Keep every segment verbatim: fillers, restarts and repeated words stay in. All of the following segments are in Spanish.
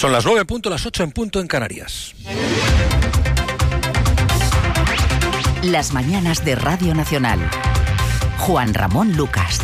Son las nueve en punto, las ocho en punto en Canarias. Las mañanas de Radio Nacional. Juan Ramón Lucas.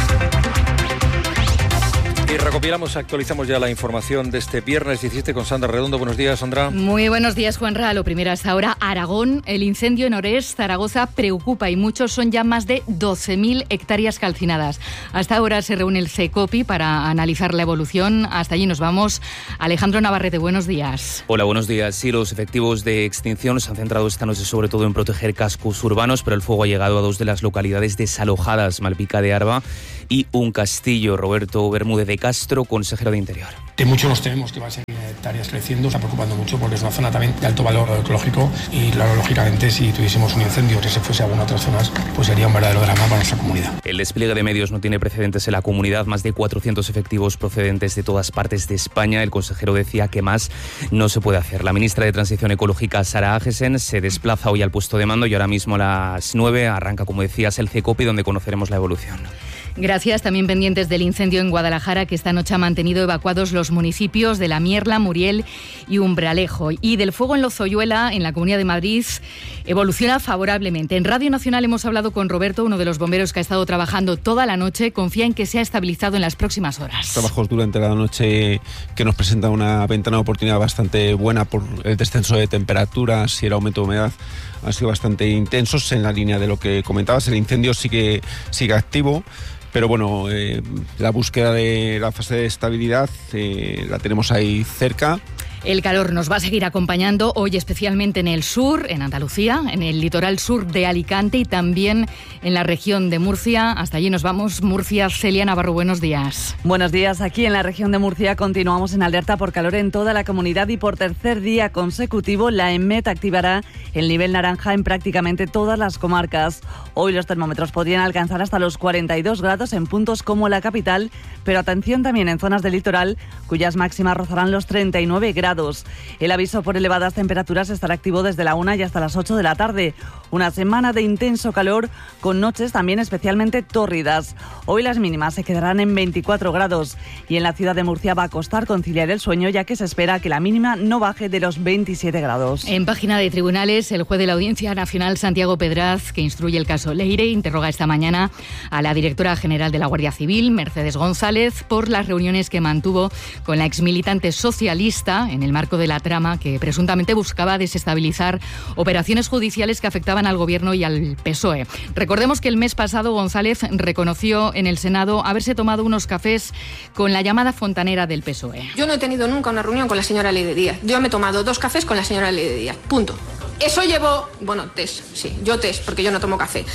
Y recopilamos, actualizamos ya la información de este viernes diecisiete con Sandra Redondo. Buenos días, Sandra. Muy buenos días, Juanra. Lo primero hasta ahora, Aragón. El incendio en Orés, Zaragoza, preocupa y muchos son ya más de doce mil hectáreas calcinadas. Hasta ahora se reúne el CECOPI para analizar la evolución. Hasta allí nos vamos. Alejandro Navarrete, buenos días. Hola, buenos días. Sí, los efectivos de extinción se han centrado esta noche sobre todo en proteger cascos urbanos, pero el fuego ha llegado a dos de las localidades desalojadas, Malpica de Arba y Un Castillo. Roberto Bermúdez de Castro, consejero de Interior. De mucho nos tememos que va a seguir hectáreas creciendo, está preocupando mucho porque es una zona también de alto valor ecológico y claro, lógicamente si tuviésemos un incendio que se fuese a alguna otra zonas, pues sería un verdadero drama para nuestra comunidad. El despliegue de medios no tiene precedentes en la comunidad, más de cuatrocientos efectivos procedentes de todas partes de España. El consejero decía que más no se puede hacer. La ministra de Transición Ecológica, Sara Agesen, se desplaza hoy al puesto de mando y ahora mismo a las nueve arranca, como decías, el CECOPI, donde conoceremos la evolución. Gracias. También pendientes del incendio en Guadalajara, que esta noche ha mantenido evacuados los municipios de La Mierla, Muriel y Umbralejo. Y del fuego en Lozoyuela, en la Comunidad de Madrid, evoluciona favorablemente. En Radio Nacional hemos hablado con Roberto, uno de los bomberos que ha estado trabajando toda la noche. Confía en que se ha estabilizado en las próximas horas. Trabajos durante la noche que nos presenta una ventana de oportunidad bastante buena por el descenso de temperaturas y el aumento de humedad. Han sido bastante intensos en la línea de lo que comentabas. El incendio sigue, sigue activo. Pero bueno, eh, la búsqueda de la fase de estabilidad eh, la tenemos ahí cerca. El calor nos va a seguir acompañando hoy, especialmente en el sur, en Andalucía, en el litoral sur de Alicante y también en la región de Murcia. Hasta allí nos vamos. Murcia, Celia Navarro, buenos días. Buenos días. Aquí en la región de Murcia continuamos en alerta por calor en toda la comunidad y por tercer día consecutivo la EMET activará el nivel naranja en prácticamente todas las comarcas. Hoy los termómetros podrían alcanzar hasta los cuarenta y dos grados en puntos como la capital, pero atención también en zonas del litoral cuyas máximas rozarán los treinta y nueve grados. El aviso por elevadas temperaturas estará activo desde la una y hasta las ocho de la tarde. Una semana de intenso calor con noches también especialmente tórridas. Hoy las mínimas se quedarán en veinticuatro grados y en la ciudad de Murcia va a costar conciliar el sueño, ya que se espera que la mínima no baje de los veintisiete grados. En página de tribunales, el juez de la Audiencia Nacional, Santiago Pedraz, que instruye el caso Leire, interroga esta mañana a la directora general de la Guardia Civil, Mercedes González, por las reuniones que mantuvo con la exmilitante socialista en el marco de la trama que presuntamente buscaba desestabilizar operaciones judiciales que afectaban al Gobierno y al P S O E. Recordemos que el mes pasado González reconoció en el Senado haberse tomado unos cafés con la llamada fontanera del P S O E. Yo no he tenido nunca una reunión con la señora Leire Díaz. Yo me he tomado dos cafés con la señora Leire Díaz. Punto. Eso llevó... Bueno, test, sí. Yo test, porque yo no tomo café.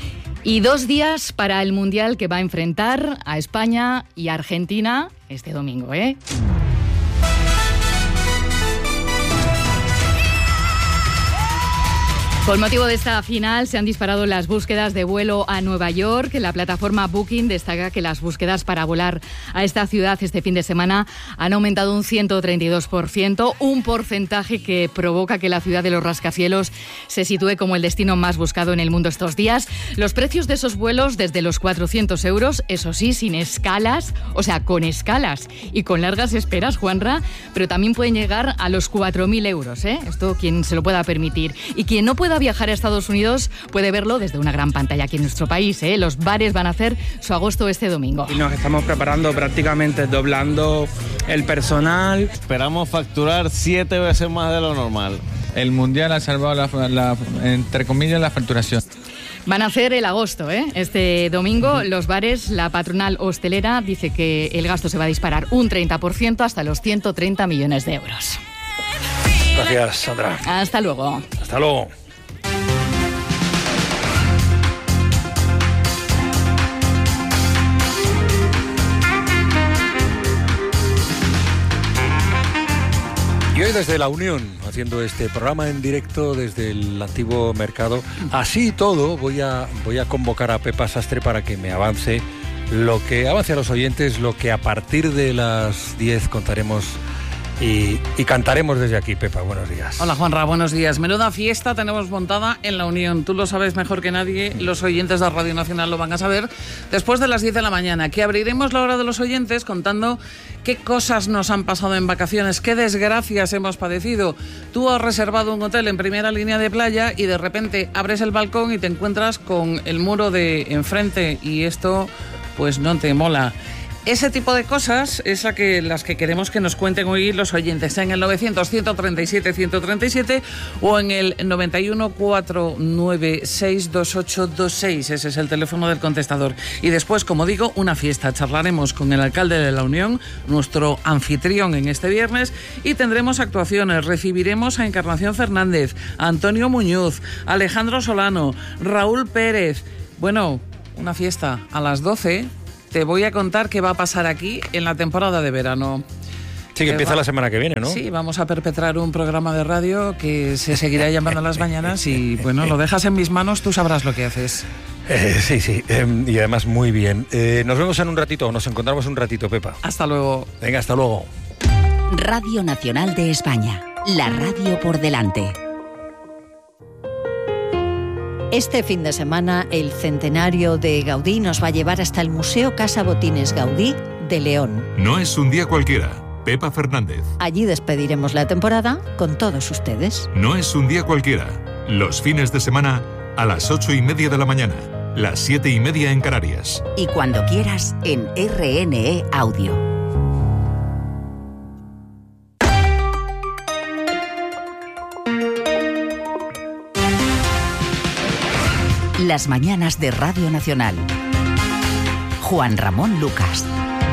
Y dos días para el Mundial que va a enfrentar a España y Argentina este domingo, ¿eh? Con motivo de esta final se han disparado las búsquedas de vuelo a Nueva York. La plataforma Booking destaca que las búsquedas para volar a esta ciudad este fin de semana han aumentado un ciento treinta y dos por ciento, un porcentaje que provoca que la ciudad de los rascacielos se sitúe como el destino más buscado en el mundo estos días. Los precios de esos vuelos desde los cuatrocientos euros, eso sí, sin escalas, o sea, con escalas y con largas esperas, Juanra, pero también pueden llegar a los cuatro mil euros, ¿eh? Esto quien se lo pueda permitir. Y quien no pueda viajar a Estados Unidos puede verlo desde una gran pantalla aquí en nuestro país, ¿eh? Los bares van a hacer su agosto este domingo. Y nos estamos preparando prácticamente doblando el personal. Esperamos facturar siete veces más de lo normal. El Mundial ha salvado, la, la, entre comillas, la facturación. Van a hacer el agosto, ¿eh? Este domingo los bares, la patronal hostelera dice que el gasto se va a disparar un treinta por ciento hasta los ciento treinta millones de euros. Gracias, Sandra. Hasta luego. Hasta luego. Y hoy desde La Unión, haciendo este programa en directo desde el antiguo mercado. Así y todo, voy a, voy a convocar a Pepa Sastre para que me avance lo que avance a los oyentes, lo que a partir de las diez contaremos y, y cantaremos desde aquí. Pepa, buenos días. Hola Juanra, buenos días. Menuda fiesta tenemos montada en La Unión. Tú lo sabes mejor que nadie, los oyentes de Radio Nacional lo van a saber después de las diez de la mañana, que abriremos la hora de los oyentes contando qué cosas nos han pasado en vacaciones, qué desgracias hemos padecido. Tú has reservado un hotel en primera línea de playa y de repente abres el balcón y te encuentras con el muro de enfrente y esto pues no te mola. Ese tipo de cosas es a que, las que queremos que nos cuenten hoy los oyentes en el novecientos, ciento treinta y siete, ciento treinta y siete o en el noventa y uno, cuatrocientos noventa y seis, veintiocho veintiséis. Ese es el teléfono del contestador. Y después, como digo, una fiesta. Charlaremos con el alcalde de La Unión, nuestro anfitrión en este viernes, y tendremos actuaciones. Recibiremos a Encarnación Fernández, a Antonio Muñoz, a Alejandro Solano, Raúl Pérez. Bueno, una fiesta a las doce. Te voy a contar qué va a pasar aquí en la temporada de verano. Sí, que empieza va... la semana que viene, ¿no? Sí, vamos a perpetrar un programa de radio que se seguirá llamando a las mañanas y, bueno, lo dejas en mis manos, tú sabrás lo que haces. Eh, sí, sí, eh, y además muy bien. Eh, nos vemos en un ratito, nos encontramos un ratito, Pepa. Hasta luego. Venga, hasta luego. Radio Nacional de España, la radio por delante. Este fin de semana, el centenario de Gaudí nos va a llevar hasta el Museo Casa Botines Gaudí de León. No es un día cualquiera. Pepa Fernández. Allí despediremos la temporada con todos ustedes. No es un día cualquiera. Los fines de semana a las ocho y media de la mañana, las siete y media en Canarias. Y cuando quieras en R N E Audio. Las mañanas de Radio Nacional. Juan Ramón Lucas.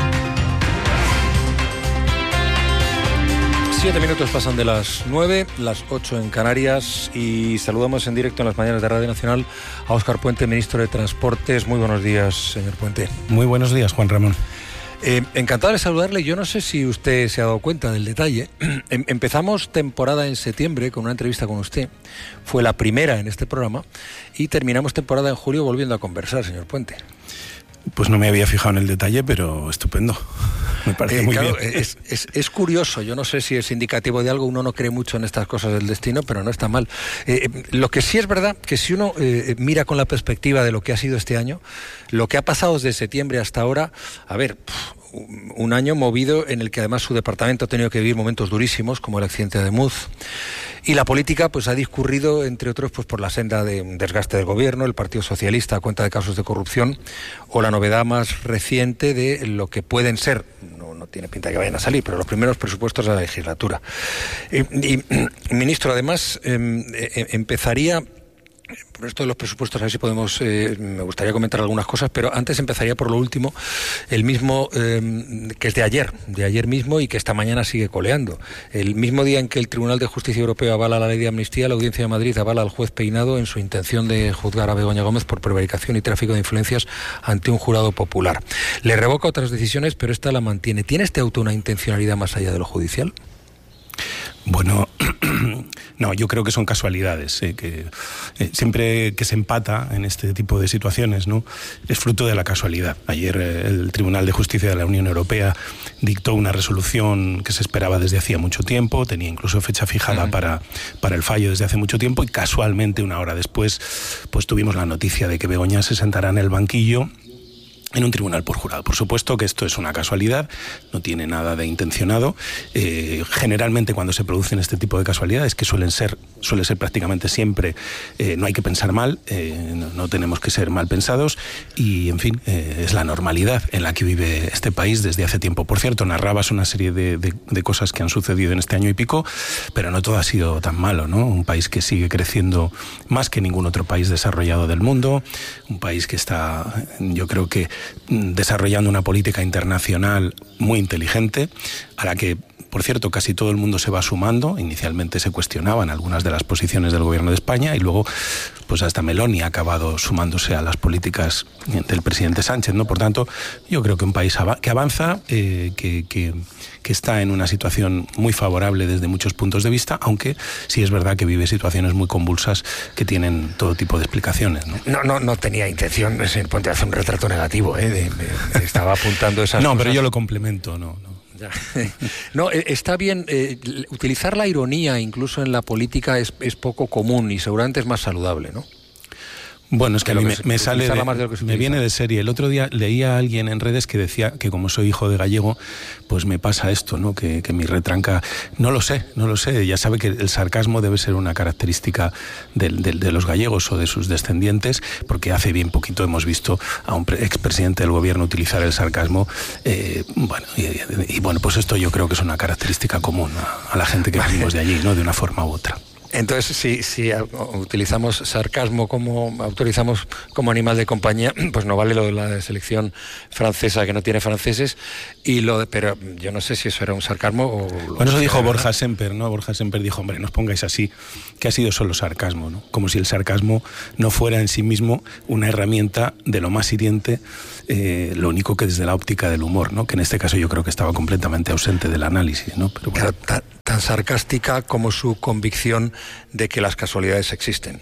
Siete minutos pasan de las nueve, las ocho en Canarias, y saludamos en directo en las mañanas de Radio Nacional a Óscar Puente, ministro de Transportes. Muy buenos días, señor Puente. Muy buenos días, Juan Ramón. Eh, encantado de saludarle. Yo no sé si usted se ha dado cuenta del detalle. Em- empezamos temporada en septiembre con una entrevista con usted. Fue la primera en este programa. Y terminamos temporada en julio volviendo a conversar, señor Puente. Pues no me había fijado en el detalle, pero estupendo. Me parece eh, muy claro, bien. Es, es, es curioso. Yo no sé si es indicativo de algo. Uno no cree mucho en estas cosas del destino, pero no está mal. Eh, lo que sí es verdad, que si uno eh, mira con la perspectiva de lo que ha sido este año, lo que ha pasado desde septiembre hasta ahora, a ver, pff, un año movido en el que además su departamento ha tenido que vivir momentos durísimos, como el accidente de Muz. Y la política pues ha discurrido, entre otros, pues por la senda de desgaste del gobierno, el Partido Socialista a cuenta de casos de corrupción, o la novedad más reciente de lo que pueden ser, no, no tiene pinta de que vayan a salir, pero los primeros presupuestos de la legislatura. Eh, y, ministro, además, eh, eh, empezaría... Por esto de los presupuestos, a ver si podemos, eh, me gustaría comentar algunas cosas, pero antes empezaría por lo último, el mismo, eh, que es de ayer, de ayer mismo y que esta mañana sigue coleando. El mismo día en que el Tribunal de Justicia Europeo avala la ley de amnistía, la Audiencia de Madrid avala al juez Peinado en su intención de juzgar a Begoña Gómez por prevaricación y tráfico de influencias ante un jurado popular. Le revoca otras decisiones, pero esta la mantiene. ¿Tiene este auto una intencionalidad más allá de lo judicial? Bueno, no, yo creo que son casualidades, eh, que eh, siempre que se empata en este tipo de situaciones, ¿no?, es fruto de la casualidad. Ayer eh, el Tribunal de Justicia de la Unión Europea dictó una resolución que se esperaba desde hacía mucho tiempo, tenía incluso fecha fijada uh-huh. para, para el fallo desde hace mucho tiempo, y casualmente una hora después pues tuvimos la noticia de que Begoña se sentará en el banquillo en un tribunal por jurado. Por supuesto que esto es una casualidad, no tiene nada de intencionado. Eh, generalmente cuando se producen este tipo de casualidades, que suelen ser, suele ser prácticamente siempre, eh, no hay que pensar mal, eh, no, no tenemos que ser mal pensados, y en fin, eh, es la normalidad en la que vive este país desde hace tiempo. Por cierto, narrabas una serie de, de, de cosas que han sucedido en este año y pico, pero no todo ha sido tan malo, ¿no? Un país que sigue creciendo más que ningún otro país desarrollado del mundo, un país que está, yo creo que desarrollando una política internacional muy inteligente, a la que, por cierto, casi todo el mundo se va sumando. Inicialmente se cuestionaban algunas de las posiciones del gobierno de España y luego pues hasta Meloni ha acabado sumándose a las políticas del presidente Sánchez, ¿no? Por tanto, yo creo que un país que avanza, eh, que, que, que está en una situación muy favorable desde muchos puntos de vista, aunque sí es verdad que vive situaciones muy convulsas que tienen todo tipo de explicaciones, ¿no? No, no, no tenía intención, señor Puente, de hacer un retrato negativo, ¿eh? De, de, estaba apuntando esas no, cosas. Pero yo lo complemento, no, no. ya. No, está bien. Eh, utilizar la ironía incluso en la política es, es poco común y seguramente es más saludable, ¿no? Bueno, es que a mí me, se, me sale, de, de me viene de serie. El otro día leía a alguien en redes que decía que como soy hijo de gallego, pues me pasa esto, ¿no? Que, que mi retranca, no lo sé, no lo sé. Ya sabe que el sarcasmo debe ser una característica de, de, de los gallegos o de sus descendientes, porque hace bien poquito hemos visto a un expresidente del gobierno utilizar el sarcasmo. Eh, bueno, y, y, y bueno, pues esto yo creo que es una característica común a, a la gente que venimos de allí, ¿no? De una forma u otra. Entonces, si, si utilizamos sarcasmo como autorizamos como animal de compañía, pues no vale lo de la selección francesa que no tiene franceses, y lo de, pero yo no sé si eso era un sarcasmo o... Bueno, eso dijo Borja Semper, ¿no? Borja Semper dijo, hombre, no os pongáis así, que ha sido solo sarcasmo, ¿no? Como si el sarcasmo no fuera en sí mismo una herramienta de lo más hiriente, eh, lo único que desde la óptica del humor, ¿no? Que en este caso yo creo que estaba completamente ausente del análisis, ¿no? Pero bueno. tan, tan sarcástica como su convicción de que las casualidades existen.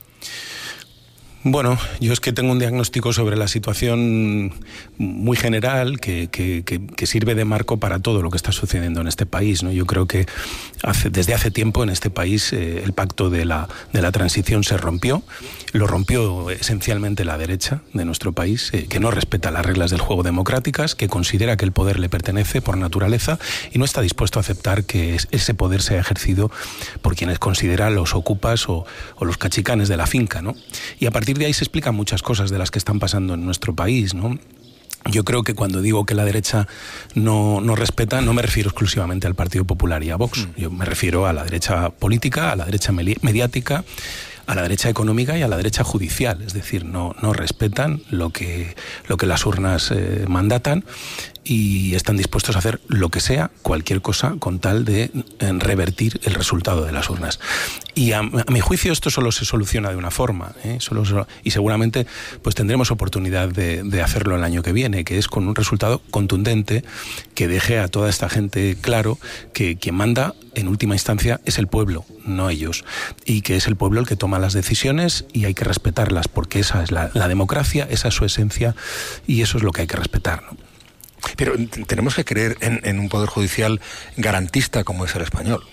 Bueno, yo es que tengo un diagnóstico sobre la situación muy general que, que, que, que sirve de marco para todo lo que está sucediendo en este país, ¿no? Yo creo que hace, desde hace tiempo en este país eh, el pacto de la, de la transición se rompió. Lo rompió esencialmente la derecha de nuestro país, eh, que no respeta las reglas del juego democráticas, que considera que el poder le pertenece por naturaleza y no está dispuesto a aceptar que ese poder sea ejercido por quienes considera los ocupas o, o los cachicanes de la finca, ¿no? Y a partir de ahí se explican muchas cosas de las que están pasando en nuestro país, ¿no? Yo creo que cuando digo que la derecha no, no respeta, no me refiero exclusivamente al Partido Popular y a Vox. Yo me refiero a la derecha política, a la derecha mediática, a la derecha económica y a la derecha judicial. Es decir, no, no respetan lo que, lo que las urnas eh, mandatan y están dispuestos a hacer lo que sea, cualquier cosa, con tal de eh, revertir el resultado de las urnas. Y a, a mi juicio esto solo se soluciona de una forma, ¿eh? solo, solo, y seguramente pues tendremos oportunidad de, de hacerlo el año que viene, que es con un resultado contundente que deje a toda esta gente claro que quien manda en última instancia es el pueblo, no ellos, y que es el pueblo el que toma las decisiones y hay que respetarlas, porque esa es la, la democracia, esa es su esencia y eso es lo que hay que respetar, ¿no? Pero tenemos que creer en, en un poder judicial garantista como es el español,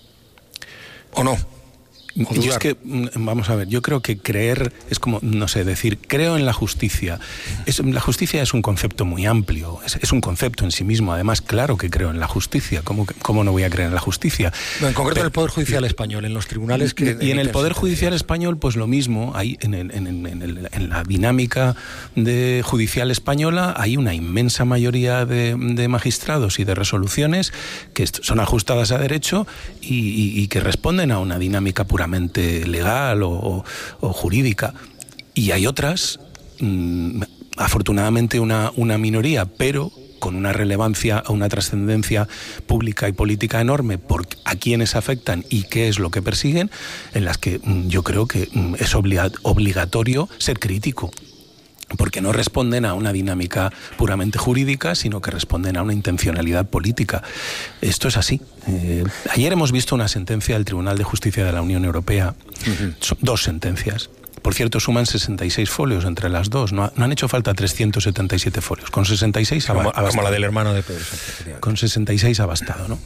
¿o no? Yo es que, vamos a ver, yo creo que creer es como, no sé, decir, creo en la justicia. Es, la justicia es un concepto muy amplio, es, es un concepto en sí mismo. Además, claro que creo en la justicia. ¿Cómo, cómo no voy a creer en la justicia? No, en concreto Pero, en el Poder Judicial español, en los tribunales que... Y en el Poder Judicial español, pues lo mismo. Hay en, el, en, el, en, el, en la dinámica de judicial española hay una inmensa mayoría de, de magistrados y de resoluciones que son ajustadas a derecho y, y, y que responden a una dinámica puramente legal o, o, o jurídica, y hay otras, mmm, afortunadamente una, una minoría, pero con una relevancia, una trascendencia pública y política enorme por a quiénes afectan y qué es lo que persiguen, en las que mmm, yo creo que mmm, es obliga- obligatorio ser crítico, porque no responden a una dinámica puramente jurídica, sino que responden a una intencionalidad política. Esto es así. Eh, ayer hemos visto una sentencia del Tribunal de Justicia de la Unión Europea, uh-huh. Son dos sentencias. Por cierto, suman sesenta y seis folios entre las dos. No, no han hecho falta trescientos setenta y siete folios. Con sesenta y seis como, ha bastado. Como la del hermano de Pedro Sánchez. Con sesenta y seis ha bastado, ¿no?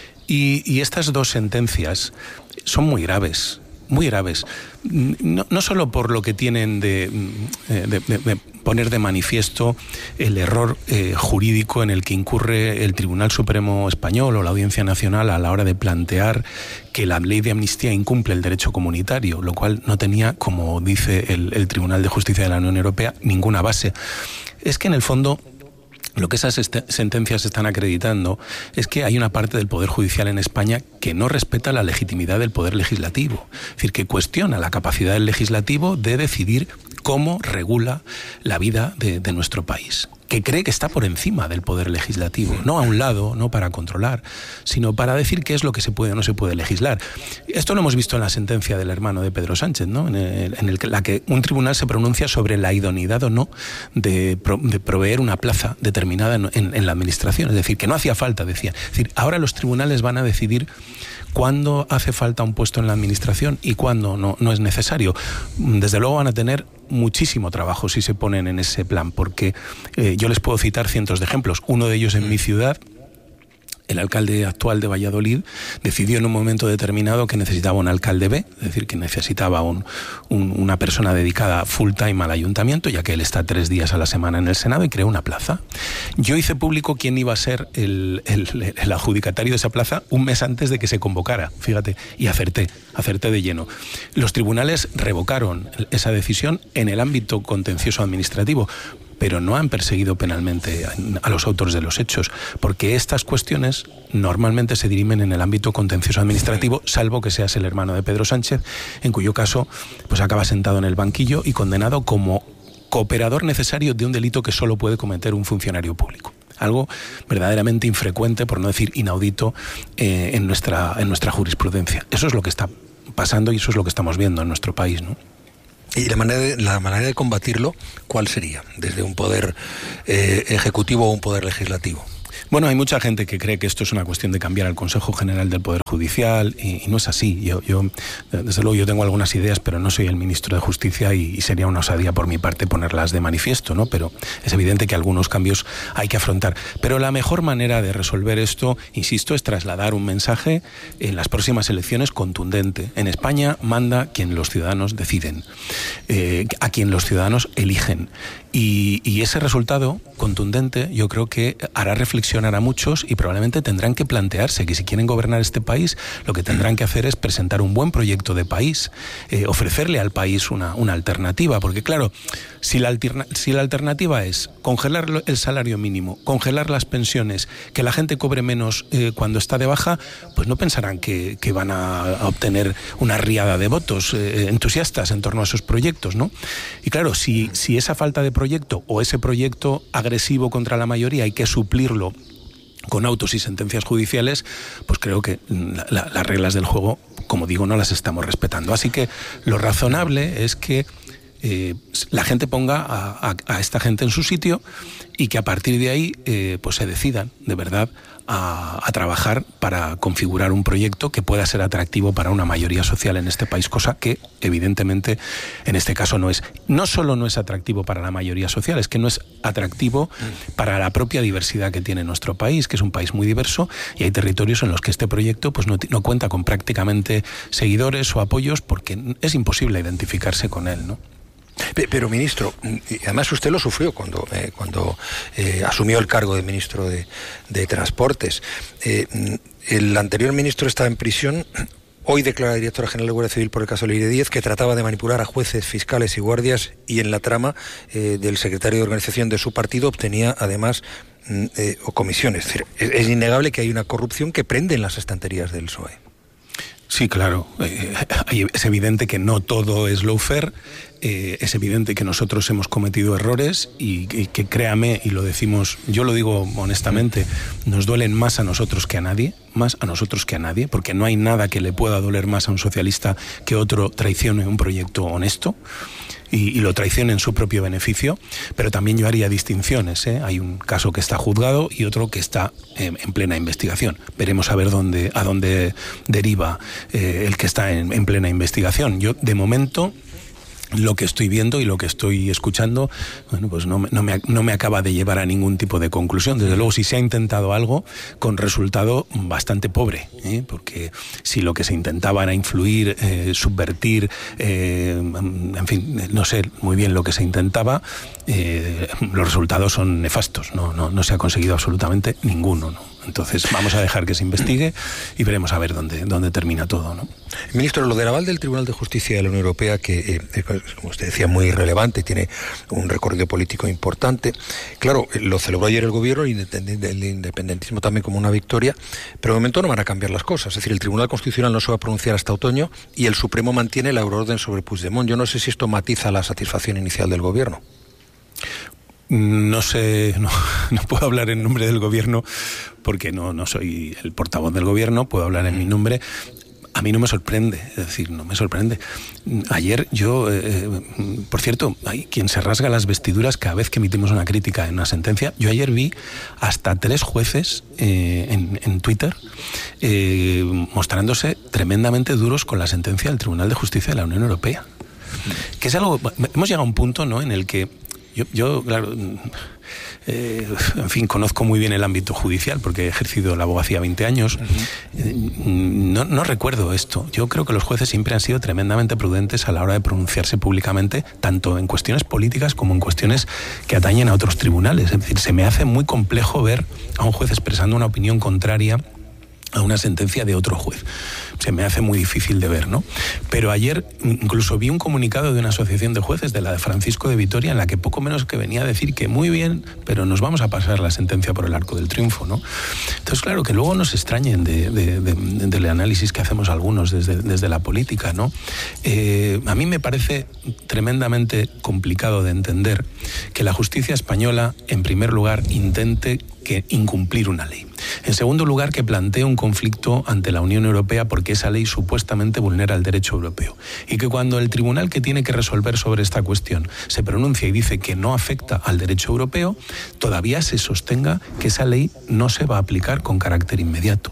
Y, y estas dos sentencias son muy graves. Muy graves, no, no solo por lo que tienen de, de, de, de poner de manifiesto el error eh, jurídico en el que incurre el Tribunal Supremo Español o la Audiencia Nacional a la hora de plantear que la ley de amnistía incumple el derecho comunitario, lo cual no tenía, como dice el, el Tribunal de Justicia de la Unión Europea, ninguna base. Es que en el fondo lo que esas est- sentencias están acreditando es que hay una parte del Poder Judicial en España que no respeta la legitimidad del Poder Legislativo. Es decir, que cuestiona la capacidad del Legislativo de decidir cómo regula la vida de, de nuestro país, que cree que está por encima del Poder Legislativo, no a un lado, no para controlar, sino para decir qué es lo que se puede o no se puede legislar. Esto lo hemos visto en la sentencia del hermano de Pedro Sánchez, ¿no? En, el, en el, la que un tribunal se pronuncia sobre la idoneidad o no de, pro, de proveer una plaza determinada en, en, en la administración. Es decir, que no hacía falta, decía. Es decir, ahora los tribunales van a decidir cuándo hace falta un puesto en la administración y cuándo no, no es necesario. Desde luego van a tener muchísimo trabajo si se ponen en ese plan, porque eh, yo les puedo citar cientos de ejemplos. Uno de ellos en mi ciudad el alcalde actual de Valladolid decidió en un momento determinado que necesitaba un alcalde B, es decir, que necesitaba un, un, una persona dedicada full time al ayuntamiento, ya que él está tres días a la semana en el Senado, y creó una plaza. Yo hice público quién iba a ser el, el, el adjudicatario de esa plaza un mes antes de que se convocara, fíjate, y acerté, acerté de lleno. Los tribunales revocaron esa decisión en el ámbito contencioso administrativo, pero no han perseguido penalmente a los autores de los hechos, porque estas cuestiones normalmente se dirimen en el ámbito contencioso administrativo, salvo que seas el hermano de Pedro Sánchez, en cuyo caso pues acaba sentado en el banquillo y condenado como cooperador necesario de un delito que solo puede cometer un funcionario público. Algo verdaderamente infrecuente, por no decir inaudito, eh, en nuestra, en nuestra jurisprudencia. Eso es lo que está pasando y eso es lo que estamos viendo en nuestro país, ¿no? ¿Y la manera de, la manera de combatirlo, cuál sería? ¿Desde un poder eh, ejecutivo o un poder legislativo? Bueno, hay mucha gente que cree que esto es una cuestión de cambiar al Consejo General del Poder Judicial y, y no es así. Yo, yo, desde luego, yo tengo algunas ideas, pero no soy el ministro de Justicia y, y sería una osadía por mi parte ponerlas de manifiesto, ¿no? Pero es evidente que algunos cambios hay que afrontar. Pero la mejor manera de resolver esto, insisto, es trasladar un mensaje en las próximas elecciones contundente. En España manda quien los ciudadanos deciden, eh, a quien los ciudadanos eligen. Y, y ese resultado contundente yo creo que hará reflexionar a muchos y probablemente tendrán que plantearse que si quieren gobernar este país, lo que tendrán que hacer es presentar un buen proyecto de país, eh, ofrecerle al país una, una alternativa, porque claro, si la, alterna, si la alternativa es congelar el salario mínimo, congelar las pensiones, que la gente cobre menos eh, cuando está de baja, pues no pensarán que, que van a, a obtener una riada de votos eh, entusiastas en torno a esos proyectos, ¿no? Y claro, si, si esa falta de proyecto o ese proyecto agresivo contra la mayoría hay que suplirlo con autos y sentencias judiciales, pues creo que la, la, las reglas del juego, como digo, no las estamos respetando. Así que lo razonable es que eh, la gente ponga a, a, a esta gente en su sitio y que a partir de ahí eh, pues se decidan de verdad a, a trabajar para configurar un proyecto que pueda ser atractivo para una mayoría social en este país, cosa que evidentemente en este caso no es. No solo no es atractivo para la mayoría social, es que no es atractivo para la propia diversidad que tiene nuestro país, que es un país muy diverso, y hay territorios en los que este proyecto pues no, no cuenta con prácticamente seguidores o apoyos porque es imposible identificarse con él, ¿no? Pero, ministro, además usted lo sufrió cuando, eh, cuando eh, asumió el cargo de ministro de, de Transportes. Eh, el anterior ministro estaba en prisión. Hoy declara directora general de Guardia Civil por el caso Leire Díez, que trataba de manipular a jueces, fiscales y guardias, y en la trama eh, del secretario de organización de su partido obtenía además eh, comisiones. Es decir, es, es innegable que hay una corrupción que prende en las estanterías del P S O E. Sí, claro. Eh, es evidente que no todo es lawfare. Eh, es evidente que nosotros hemos cometido errores y, y que créame, y lo decimos, yo lo digo honestamente, nos duelen más a nosotros que a nadie, más a nosotros que a nadie, porque no hay nada que le pueda doler más a un socialista que otro traicione un proyecto honesto y, y lo traicione en su propio beneficio, pero también yo haría distinciones, ¿eh? Hay un caso que está juzgado y otro que está eh, en plena investigación. Veremos a ver dónde, a dónde deriva eh, el que está en, en plena investigación. Yo, de momento, lo que estoy viendo y lo que estoy escuchando, bueno, pues no me, no, me, no me acaba de llevar a ningún tipo de conclusión. Desde luego, si se ha intentado algo con resultado bastante pobre, ¿eh? Porque si lo que se intentaba era influir, eh, subvertir, eh, en fin, no sé muy bien lo que se intentaba, eh, los resultados son nefastos. No, no, no se ha conseguido absolutamente ninguno, ¿no? Entonces vamos a dejar que se investigue y veremos a ver dónde, dónde termina todo, ¿no? Ministro, lo del aval del Tribunal de Justicia de la Unión Europea, que, eh, como usted decía, muy relevante, tiene un recorrido político importante. Claro, lo celebró ayer el gobierno, el independentismo también como una victoria, pero de momento no van a cambiar las cosas. Es decir, el Tribunal Constitucional no se va a pronunciar hasta otoño y el Supremo mantiene la euroorden sobre Puigdemont. Yo no sé si esto matiza la satisfacción inicial del gobierno. No sé, no, no puedo hablar en nombre del gobierno porque no, no soy el portavoz del gobierno, puedo hablar en mi nombre. A mí no me sorprende, es decir, no me sorprende. Ayer yo, eh, por cierto, hay quien se rasga las vestiduras cada vez que emitimos una crítica en una sentencia. Yo ayer vi hasta tres jueces eh, en, en Twitter eh, mostrándose tremendamente duros con la sentencia del Tribunal de Justicia de la Unión Europea. Que es algo, hemos llegado a un punto, ¿no?, en el que Yo, yo claro, eh, en fin, conozco muy bien el ámbito judicial porque he ejercido la abogacía veinte años. Uh-huh. eh, no, no recuerdo esto. Yo creo que los jueces siempre han sido tremendamente prudentes a la hora de pronunciarse públicamente, tanto en cuestiones políticas como en cuestiones que atañen a otros tribunales. Es decir, se me hace muy complejo ver a un juez expresando una opinión contraria a una sentencia de otro juez. Se me hace muy difícil de ver, ¿no? Pero ayer incluso vi un comunicado de una asociación de jueces, de la de Francisco de Vitoria, en la que poco menos que venía a decir que muy bien, pero nos vamos a pasar la sentencia por el arco del triunfo, ¿no? Entonces, claro, que luego nos extrañen de, de, de, de, del análisis que hacemos algunos desde, desde la política, ¿no? Eh, a mí me parece tremendamente complicado de entender que la justicia española, en primer lugar, intente que incumplir una ley. En segundo lugar, que plantee un conflicto ante la Unión Europea porque esa ley supuestamente vulnera el derecho europeo. Y que cuando el tribunal que tiene que resolver sobre esta cuestión se pronuncia y dice que no afecta al derecho europeo, todavía se sostenga que esa ley no se va a aplicar con carácter inmediato.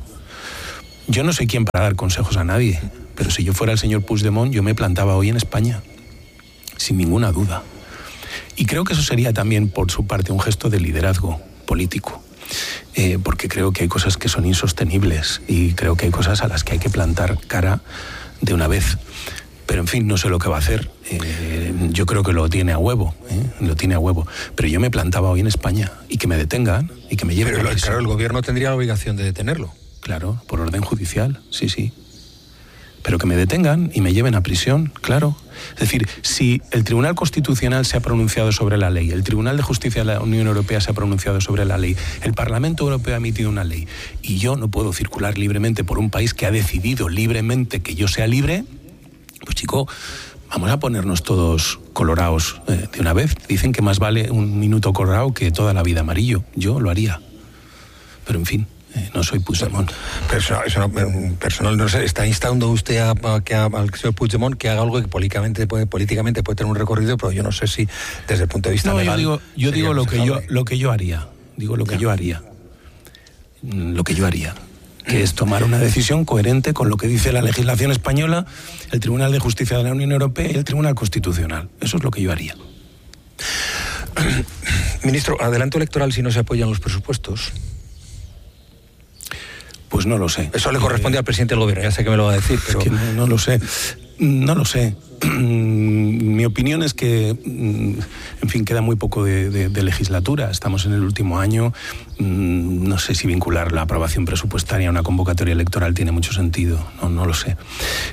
Yo no soy quien para dar consejos a nadie, pero si yo fuera el señor Puigdemont, yo me plantaba hoy en España, sin ninguna duda. Y creo que eso sería también, por su parte, un gesto de liderazgo político, eh, porque creo que hay cosas que son insostenibles y creo que hay cosas a las que hay que plantar cara de una vez. Pero en fin, no sé lo que va a hacer. Eh, yo creo que lo tiene a huevo, ¿eh? lo tiene a huevo. Pero yo me plantaba hoy en España y que me detengan y que me lleven Pero a prisión. Claro, el gobierno tendría la obligación de detenerlo. Claro, por orden judicial, sí, sí. Pero que me detengan y me lleven a prisión, claro. Es decir, si el Tribunal Constitucional se ha pronunciado sobre la ley, el Tribunal de Justicia de la Unión Europea se ha pronunciado sobre la ley, el Parlamento Europeo ha emitido una ley y yo no puedo circular libremente por un país que ha decidido libremente que yo sea libre, pues chico, vamos a ponernos todos colorados eh, de una vez. Dicen que más vale un minuto colorado que toda la vida amarillo. Yo lo haría. Pero en fin. Eh, no soy Puigdemont. Personal, eso no, personal, no sé, está instando usted a, a, que a, al señor Puigdemont que haga algo que políticamente puede, políticamente puede tener un recorrido, pero yo no sé si desde el punto de vista no, legal. Yo digo, yo digo lo que yo, lo que yo haría. Digo lo que ya. yo haría. Lo que yo haría. Que es tomar una decisión coherente con lo que dice la legislación española, el Tribunal de Justicia de la Unión Europea y el Tribunal Constitucional. Eso es lo que yo haría. Ministro, adelanto electoral si no se apoyan los presupuestos. Pues no lo sé. Eso le corresponde eh, al presidente del gobierno, ya sé que me lo va a decir, pero... Es que no, no lo sé, no lo sé. Mi opinión es que, en fin, queda muy poco de, de, de legislatura. Estamos en el último año. No sé si vincular la aprobación presupuestaria a una convocatoria electoral tiene mucho sentido. No, no lo sé.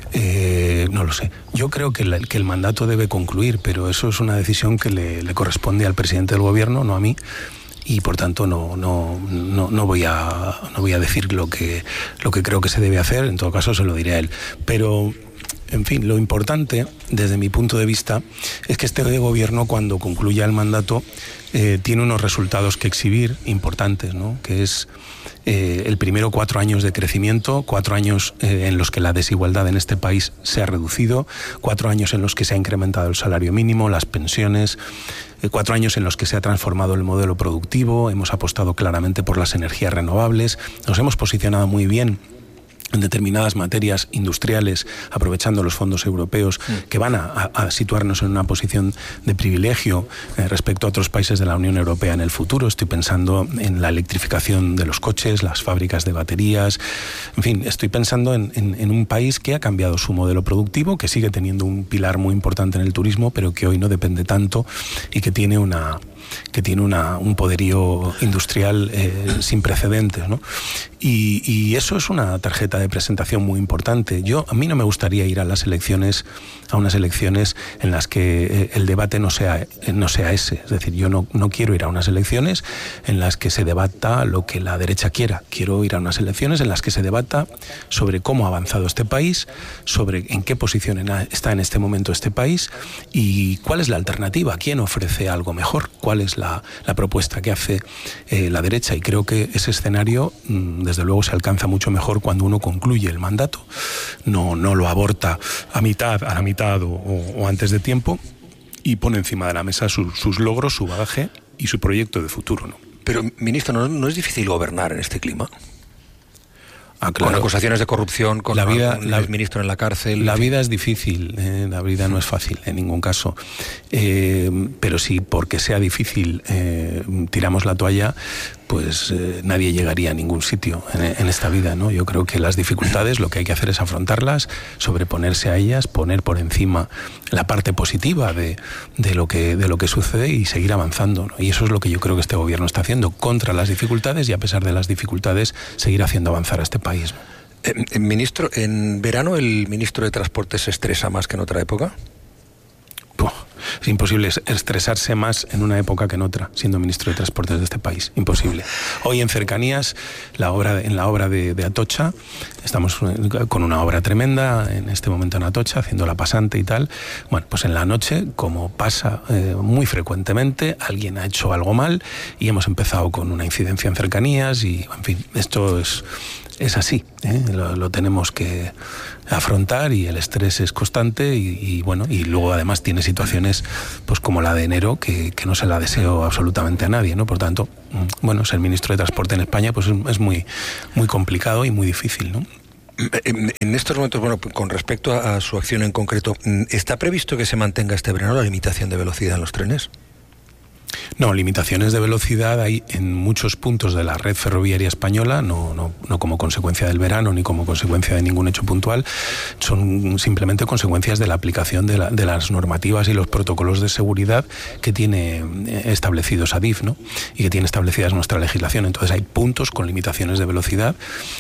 Eh, no lo sé. Yo creo que, la, que el mandato debe concluir, pero eso es una decisión que le, le corresponde al presidente del gobierno, no a mí. Y por tanto no, no, no, no, voy a, no voy a decir lo que, lo que creo que se debe hacer, en todo caso se lo diré a él. Pero, en fin, lo importante, desde mi punto de vista, es que este gobierno, cuando concluya el mandato, eh, tiene unos resultados que exhibir importantes, ¿no? Que es eh, el primero cuatro años de crecimiento, cuatro años eh, en los que la desigualdad en este país se ha reducido, cuatro años en los que se ha incrementado el salario mínimo, las pensiones, eh, cuatro años en los que se ha transformado el modelo productivo, hemos apostado claramente por las energías renovables, nos hemos posicionado muy bien en determinadas materias industriales, aprovechando los fondos europeos que van a, a situarnos en una posición de privilegio eh, respecto a otros países de la Unión Europea en el futuro. Estoy pensando en la electrificación de los coches, las fábricas de baterías, en fin, estoy pensando en, en, en un país que ha cambiado su modelo productivo, que sigue teniendo un pilar muy importante en el turismo, pero que hoy no depende tanto y que tiene una... que tiene una, un poderío industrial eh, sin precedentes, ¿no? Y, y eso es una tarjeta de presentación muy importante. Yo, a mí no me gustaría ir a las elecciones, a unas elecciones en las que eh, el debate no sea, eh, no sea ese. Es decir, yo no, no quiero ir a unas elecciones en las que se debata lo que la derecha quiera. Quiero ir a unas elecciones en las que se debata sobre cómo ha avanzado este país, sobre en qué posición está en este momento este país y cuál es la alternativa, quién ofrece algo mejor, cuál es la, la propuesta que hace eh, la derecha. Y creo que ese escenario, mmm, desde luego, se alcanza mucho mejor cuando uno concluye el mandato, no, no lo aborta a mitad, a la mitad o, o, o antes de tiempo, y pone encima de la mesa su, sus logros, su bagaje y su proyecto de futuro, ¿no? Pero, ministro, ¿no, no es difícil gobernar en este clima? Ah, claro. Con acusaciones de corrupción, con la vida, un la, ministro en la cárcel. La vida es difícil, eh, la vida no es fácil en ningún caso. Eh, pero si porque sea difícil eh, tiramos la toalla, pues eh, nadie llegaría a ningún sitio en, en esta vida, ¿no? Yo creo que las dificultades lo que hay que hacer es afrontarlas, sobreponerse a ellas, poner por encima la parte positiva de, de, lo, que, de lo que sucede y seguir avanzando, ¿no? Y eso es lo que yo creo que este gobierno está haciendo, contra las dificultades y a pesar de las dificultades seguir haciendo avanzar a este país, ¿no? Eh, ministro, ¿en verano el ministro de Transportes se estresa más que en otra época? Puh, es imposible estresarse más en una época que en otra, siendo ministro de Transportes de este país. Imposible. Hoy en Cercanías, la obra, en la obra de, de Atocha, estamos con una obra tremenda en este momento en Atocha, haciendo la pasante y tal. Bueno, pues en la noche, como pasa eh, muy frecuentemente, alguien ha hecho algo mal y hemos empezado con una incidencia en Cercanías y, en fin, esto es... Es así, ¿eh? lo, lo tenemos que afrontar y el estrés es constante y, y bueno, y luego además tiene situaciones pues como la de enero que, que no se la deseo absolutamente a nadie, ¿no? Por tanto, bueno, ser ministro de Transporte en España pues es, es muy, muy complicado y muy difícil, ¿no? En, en estos momentos, bueno, con respecto a, a su acción en concreto, ¿está previsto que se mantenga este verano la limitación de velocidad en los trenes? No, limitaciones de velocidad hay en muchos puntos de la red ferroviaria española, no, no, no como consecuencia del verano ni como consecuencia de ningún hecho puntual, son simplemente consecuencias de la aplicación de, la, de las normativas y los protocolos de seguridad que tiene establecidos ADIF, ¿no? Y que tiene establecidas nuestra legislación. Entonces hay puntos con limitaciones de velocidad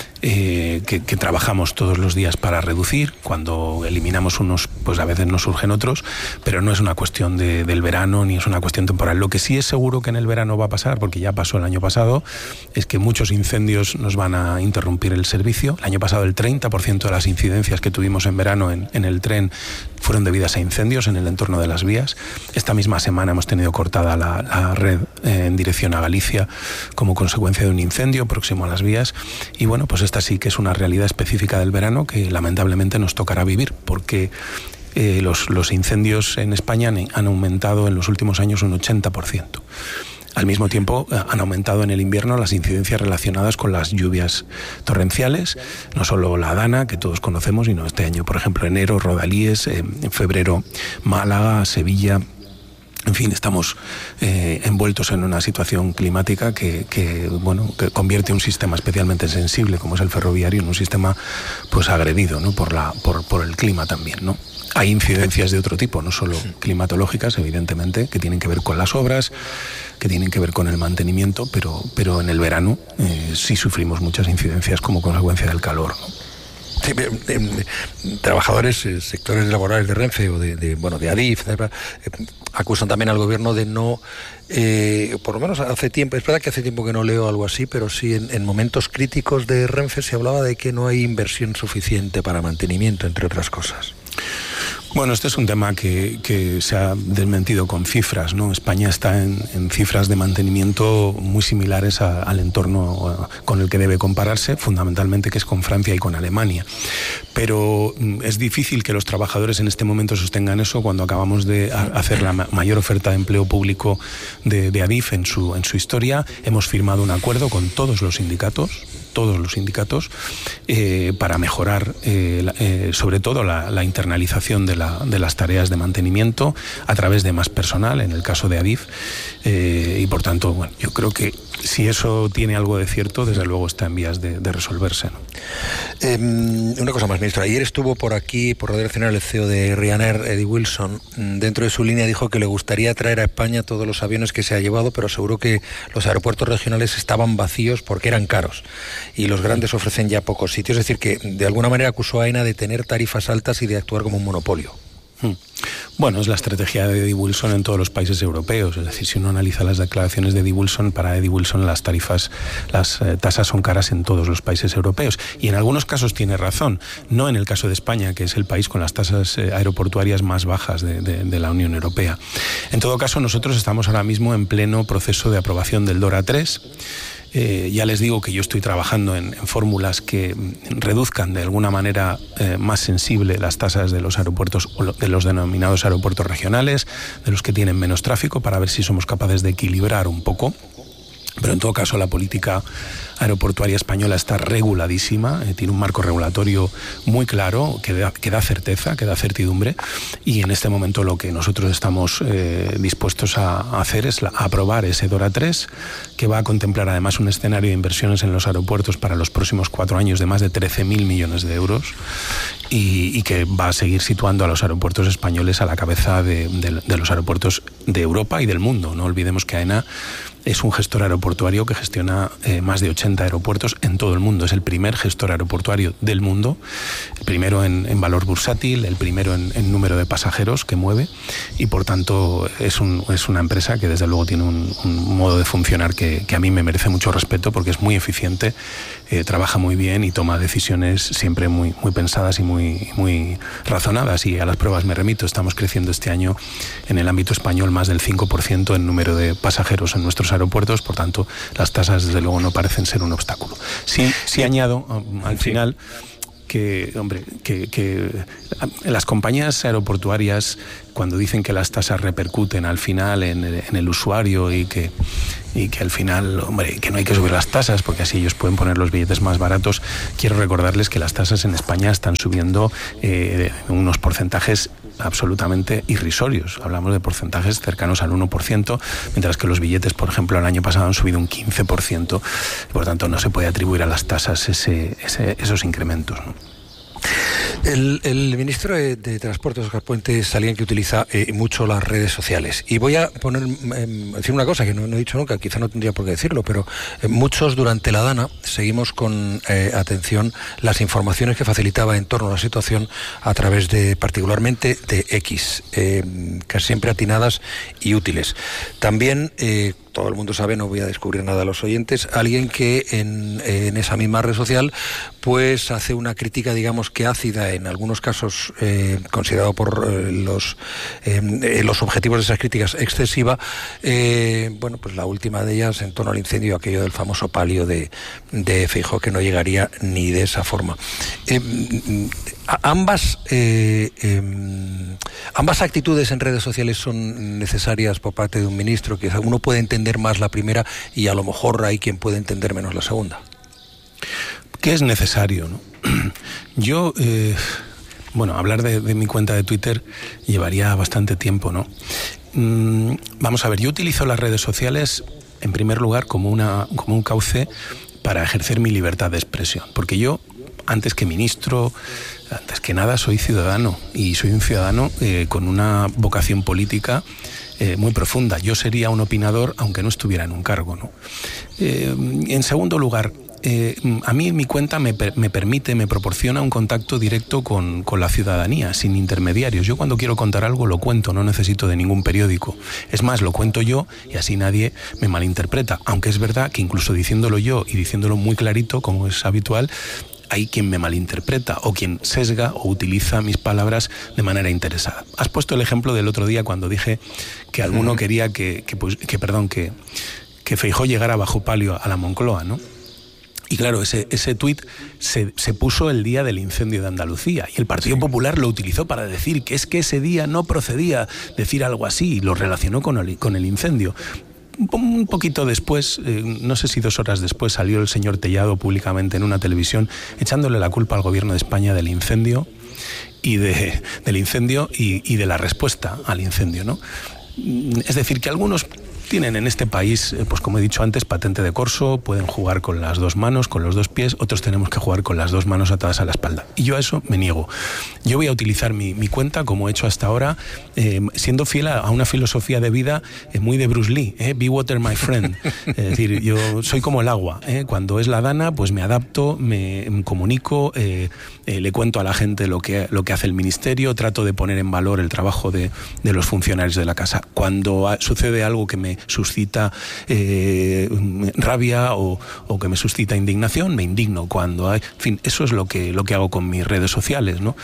eh, que, que trabajamos todos los días para reducir. Cuando eliminamos unos, pues a veces nos surgen otros, pero no es una cuestión de, del verano ni es una cuestión temporal. Lo que sí es seguro que en el verano va a pasar, porque ya pasó el año pasado, es que muchos incendios nos van a interrumpir el servicio. El año pasado el treinta por ciento de las incidencias que tuvimos en verano en, en el tren fueron debidas a incendios en el entorno de las vías. Esta misma semana hemos tenido cortada la, la red eh, en dirección a Galicia como consecuencia de un incendio próximo a las vías. Y bueno, pues esta sí que es una realidad específica del verano que lamentablemente nos tocará vivir, porque Eh, los, los incendios en España han, han aumentado en los últimos años un ochenta por ciento. Al mismo tiempo eh, han aumentado en el invierno las incidencias relacionadas con las lluvias torrenciales, no solo la Dana, que todos conocemos, sino este año, por ejemplo, enero, Rodalíes, eh, en febrero, Málaga, Sevilla. En fin, estamos eh, envueltos en una situación climática que, que, bueno, que convierte un sistema especialmente sensible, como es el ferroviario, en un sistema pues agredido, ¿no? por, la, por, por el clima también, ¿no? Hay incidencias de otro tipo, no solo climatológicas, evidentemente, que tienen que ver con las obras, que tienen que ver con el mantenimiento, pero, pero en el verano eh, sí sufrimos muchas incidencias como consecuencia del calor, ¿no? Sí, eh, eh, trabajadores, eh, sectores laborales de Renfe o de, de bueno de ADIF, eh, acusan también al gobierno de no, eh, por lo menos hace tiempo, es verdad que hace tiempo que no leo algo así, pero sí en, en momentos críticos de Renfe se hablaba de que no hay inversión suficiente para mantenimiento, entre otras cosas. Bueno, este es un tema que, que se ha desmentido con cifras, ¿no? España está en, en cifras de mantenimiento muy similares a, al entorno con el que debe compararse, fundamentalmente que es con Francia y con Alemania. Pero es difícil que los trabajadores en este momento sostengan eso cuando acabamos de hacer la mayor oferta de empleo público de, de ADIF en su, en su historia. Hemos firmado un acuerdo con todos los sindicatos, todos los sindicatos, eh, para mejorar eh, la, eh, sobre todo la, la internalización de, la, de las tareas de mantenimiento a través de más personal, en el caso de ADIF, eh, y por tanto, bueno, yo creo que si eso tiene algo de cierto, desde luego está en vías de, de resolverse, ¿no? Eh, una cosa más, ministro. Ayer estuvo por aquí, por Radio Nacional, el C E O de Ryanair, Eddie Wilson. Dentro de su línea dijo que le gustaría traer a España todos los aviones que se ha llevado, pero aseguró que los aeropuertos regionales estaban vacíos porque eran caros y los grandes ofrecen ya pocos sitios. Es decir, que de alguna manera acusó a AENA de tener tarifas altas y de actuar como un monopolio. Hmm. Bueno, es la estrategia de Eddie Wilson en todos los países europeos. Es decir, si uno analiza las declaraciones de Eddie Wilson, para Eddie Wilson las tarifas, las eh, tasas son caras en todos los países europeos. Y en algunos casos tiene razón. No en el caso de España, que es el país con las tasas eh, aeroportuarias más bajas de, de, de la Unión Europea. En todo caso, nosotros estamos ahora mismo en pleno proceso de aprobación del DORA tres. Eh, ya les digo que yo estoy trabajando en, en fórmulas que reduzcan de alguna manera eh, más sensible las tasas de los aeropuertos, o lo, de los denominados aeropuertos regionales, de los que tienen menos tráfico, para ver si somos capaces de equilibrar un poco. Pero en todo caso la política aeroportuaria española está reguladísima, eh, tiene un marco regulatorio muy claro que da, que da certeza, que da certidumbre, y en este momento lo que nosotros estamos eh, dispuestos a, a hacer es la, a aprobar ese DORA tres, que va a contemplar además un escenario de inversiones en los aeropuertos para los próximos cuatro años de más de trece mil millones de euros y, y que va a seguir situando a los aeropuertos españoles a la cabeza de, de, de los aeropuertos de Europa y del mundo. No olvidemos que AENA es un gestor aeroportuario que gestiona eh, más de ochenta aeropuertos en todo el mundo. Es el primer gestor aeroportuario del mundo, el primero en, en valor bursátil, el primero en, en número de pasajeros que mueve, y por tanto es, un, es una empresa que desde luego tiene un, un modo de funcionar que, que a mí me merece mucho respeto, porque es muy eficiente, eh, trabaja muy bien y toma decisiones siempre muy, muy pensadas y muy, muy razonadas, y a las pruebas me remito. Estamos creciendo este año en el ámbito español más del cinco por ciento en número de pasajeros en nuestros aeropuertos, por tanto las tasas desde luego no parecen ser un obstáculo. Sí, sí añado um, al final que, hombre, que, que las compañías aeroportuarias, cuando dicen que las tasas repercuten al final en el, en el usuario y que, y que al final, hombre, que no hay que subir las tasas porque así ellos pueden poner los billetes más baratos, quiero recordarles que las tasas en España están subiendo eh, unos porcentajes absolutamente irrisorios. Hablamos de porcentajes cercanos al uno por ciento, mientras que los billetes, por ejemplo, el año pasado han subido un quince por ciento. Por tanto, no se puede atribuir a las tasas ese, ese, esos incrementos, ¿no? El, el ministro de, de Transportes, Óscar Puente, es alguien que utiliza eh, mucho las redes sociales. Y voy a poner eh, decir una cosa que no, no he dicho nunca, quizá no tendría por qué decirlo, pero eh, muchos durante la Dana seguimos con eh, atención las informaciones que facilitaba en torno a la situación a través de, particularmente, de X, eh, casi siempre atinadas y útiles. También, eh, todo el mundo sabe, no voy a descubrir nada a los oyentes, alguien que en, en esa misma red social pues hace una crítica, digamos que ácida, en algunos casos eh, considerado por eh, los eh, los objetivos de esas críticas excesiva. Eh, bueno, pues la última de ellas en torno al incendio, aquello del famoso palio de, de Feijóo, que no llegaría ni de esa forma. Eh, ambas eh, eh, ambas actitudes en redes sociales son necesarias por parte de un ministro, que uno puede entender más la primera y a lo mejor hay quien puede entender menos la segunda. ¿Qué es necesario, no? Yo, eh, bueno, hablar de, de mi cuenta de Twitter llevaría bastante tiempo, ¿no? Mm, vamos a ver, yo utilizo las redes sociales, en primer lugar, como, una, como un cauce para ejercer mi libertad de expresión, porque yo, antes que ministro, antes que nada, soy ciudadano, y soy un ciudadano eh, con una vocación política Eh, muy profunda. Yo sería un opinador aunque no estuviera en un cargo, ¿no? Eh, en segundo lugar, eh, a mí mi cuenta me, me permite, me proporciona un contacto directo con, con la ciudadanía, sin intermediarios. Yo cuando quiero contar algo lo cuento, no necesito de ningún periódico. Es más, lo cuento yo y así nadie me malinterpreta. Aunque es verdad que incluso diciéndolo yo y diciéndolo muy clarito, como es habitual, hay quien me malinterpreta o quien sesga o utiliza mis palabras de manera interesada. Has puesto el ejemplo del otro día cuando dije que alguno quería que, que, pues, que, perdón, que, que Feijóo llegara bajo palio a la Moncloa, ¿no? Y claro, ese, ese tuit se, se puso el día del incendio de Andalucía y el Partido sí. Popular lo utilizó para decir que es que ese día no procedía decir algo así y lo relacionó con el, con el incendio. Un poquito después, eh, no sé si dos horas después, salió el señor Tellado públicamente en una televisión echándole la culpa al gobierno de España del incendio y de, del incendio y, y de la respuesta al incendio, ¿no? Es decir, que algunos tienen en este país, pues como he dicho antes, patente de corso, pueden jugar con las dos manos, con los dos pies, otros tenemos que jugar con las dos manos atadas a la espalda. Y yo a eso me niego. Yo voy a utilizar mi, mi cuenta, como he hecho hasta ahora, eh, siendo fiel a, a una filosofía de vida eh, muy de Bruce Lee, eh, be water my friend. Es decir, yo soy como el agua, eh, cuando es la Dana, pues me adapto, me, me comunico, eh, eh, le cuento a la gente lo que, lo que hace el ministerio, trato de poner en valor el trabajo de, de los funcionarios de la casa. Cuando sucede algo que me suscita eh, rabia o, o que me suscita indignación, me indigno. Cuando hay, en fin, eso es lo que, lo que hago con mis redes sociales, ¿no?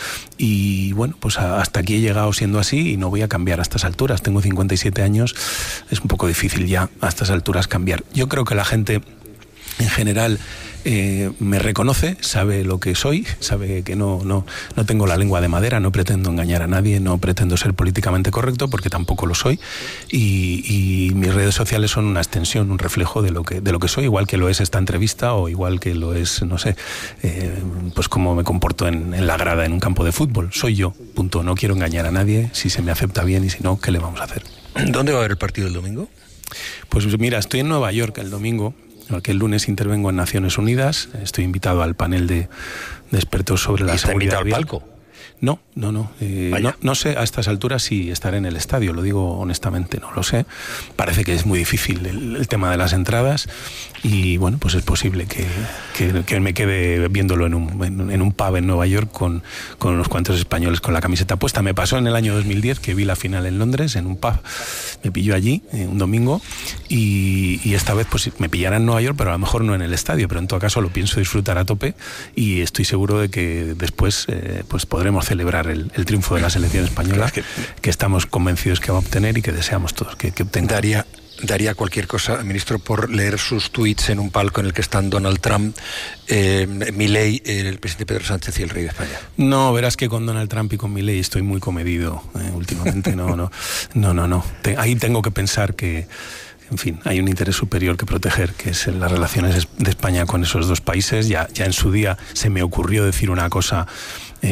Y bueno, pues hasta aquí he llegado siendo así y no voy a cambiar a estas alturas. Tengo cincuenta y siete años, es un poco difícil ya a estas alturas cambiar. Yo creo que la gente en general eh, me reconoce, sabe lo que soy, sabe que no, no, no tengo la lengua de madera, no pretendo engañar a nadie, no pretendo ser políticamente correcto, porque tampoco lo soy, y, y mis redes sociales son una extensión, un reflejo de lo que, de lo que soy, igual que lo es esta entrevista, o igual que lo es, no sé, eh, pues cómo me comporto en, en la grada, en un campo de fútbol. Soy yo, punto. No quiero engañar a nadie. Si se me acepta bien y si no, ¿qué le vamos a hacer? ¿Dónde va a haber el partido el domingo? Pues mira, estoy en Nueva York el domingo, porque el lunes intervengo en Naciones Unidas. Estoy invitado al panel de, de expertos sobre la ¿Y está seguridad invitado al palco? No, no, no, eh, no. No sé a estas alturas si estaré en el estadio, lo digo honestamente, no lo sé. Parece que es muy difícil el, el tema de las entradas y bueno, pues es posible que, que, que me quede viéndolo en un, en, en un pub en Nueva York con, con unos cuantos españoles con la camiseta puesta. Me pasó en el año dos mil diez que vi la final en Londres, en un pub, me pilló allí eh, un domingo y, y esta vez pues me pillará en Nueva York, pero a lo mejor no en el estadio, pero en todo caso lo pienso disfrutar a tope y estoy seguro de que después eh, pues podremos celebrar el, el triunfo de la selección española que, que estamos convencidos que va a obtener y que deseamos todos que, que obtenga. Daría, daría cualquier cosa, ministro, por leer sus tweets en un palco en el que están Donald Trump, eh, Milei, el presidente Pedro Sánchez y el rey de España. No, verás que con Donald Trump y con Milei estoy muy comedido eh, últimamente. No, no, no, no, no. Te, ahí tengo que pensar que en fin, hay un interés superior que proteger, que es en las relaciones de España con esos dos países. Ya, ya en su día se me ocurrió decir una cosa